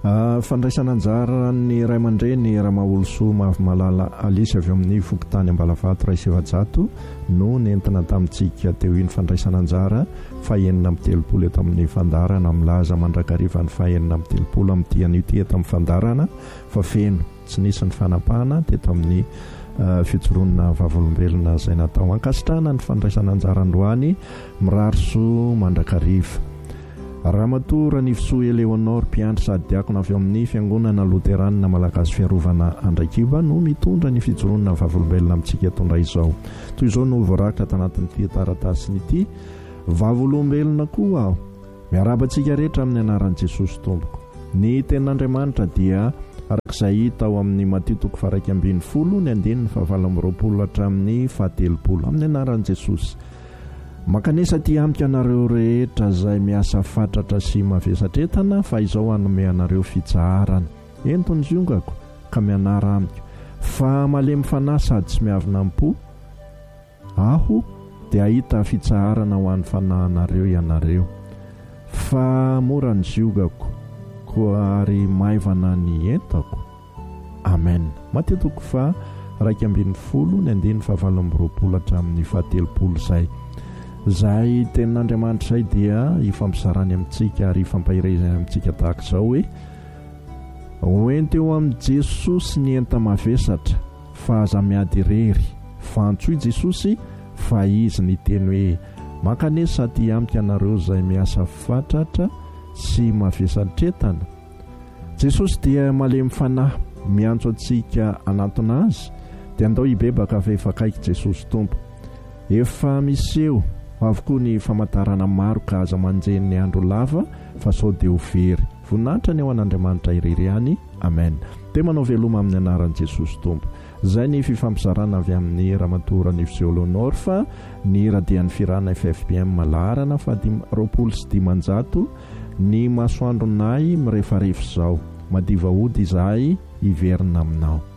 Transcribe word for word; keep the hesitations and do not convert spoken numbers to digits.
fandraisana anjara ny ray aman-dreny raha mahaolosoa mavy malala alisy avy amin'ny fokotany Ambalavato ray Sevajato no nentina tamintsika teo iny fandraisana anjara fahaenina amin'ny telopolo eto amin'ny fandarana milaza mandrakariva ny fahaenina amin'ny telopolo amin'ny tian'io ty eto amin'ny fandarana fa feno tsy nisy ny fanapahana teto amin'ny Uh, fitsoronana vavolombelona izay natao ankasitrahana ny fandraisana anjara androany Mirariso mandrakariva. Ramatoa Nifisoa Eleonore mpiandry sady diakona avy amin'ny fiangonana Loteranina Malagasy Fiarovana Andrakiba no mitondra ny fitsoronana vavolombelona amintsika etondray izao. Toy izao no voarakitra tanatin'ity taratasiny ity. Vavolombelona koa aho miarabantsika rehetra amin'ny anaran'i Jesosy Tompoko. Ny tenin'Andriamanitra dia arak'izay hita ao amin'ny Matio toko faha ambin'ny folo ny andininy fahavalo amby roapolo hatramin'ny fahatelopolo amin'ny anaran'i Jesosy. Makanesa ty amiko anareo rehetra izay miasa fatratra sy mavesatretana fa izao hanome anareo fitsaharana. Entony ziongako ka mianara amiko fa malemy fanahy sady tsy miavina am-po aho dia ahita fitsaharana ho an'ny fanahinareo ianareo fa mora ny ziongako koa ary maivana ny entako. Amen. Mateo toko fa raika ambin'ny folo ny andininy fahavalo amby roapolo hatramin'ny fahatelopolo izay. Izay tenin'Andriamanitra izay dia ifampisarany amintsika ary ifampahirezany amintsika tahaka izao hoe hoenty eo amin'i Jesosy ny enta mavesatra fa aza miady irery. Fantsoy Jesosy fa izy ny teny hoe makanesa ty amiko anareo izay miasa fatratra sy mavesatretana. Jesosy dia malemy fanahy miantso antsika anatona azy dia andao hibebaka fa efa akaiky Jesosy Tompo. Efa miseho avokoa ny famantarana maro ka aza manjeny ny andro lava fa sao dia ho very. Voninahitra ny ao an'Andriamanitra irery ihany. Amen. Dia manao veloma amin'ny anaran'i Jesosy Tompo. Izay ny fifampizarana avy amin'ny Ramatoa Nifisoa Eleonore fa ny radian'ny firana F F P M Malarana fa roapolo sy dimanjato ny masoandronay mirefarefy izao. Madiva ody izahay hiverina aminao.